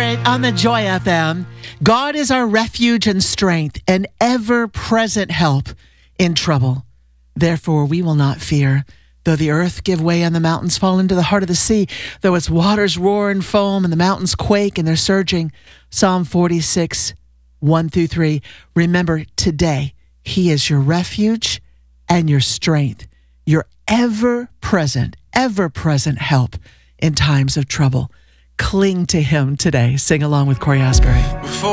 right, on the Joy FM, God is our refuge and strength, an ever-present help in trouble. Therefore, we will not fear. Though the earth give way and the mountains fall into the heart of the sea, though its waters roar and foam and the mountains quake and they're surging. Psalm 46, 1-3. Remember, today, He is your refuge and your strength, your ever-present help in times of trouble. Cling to Him today. Sing along with Corey Asbury.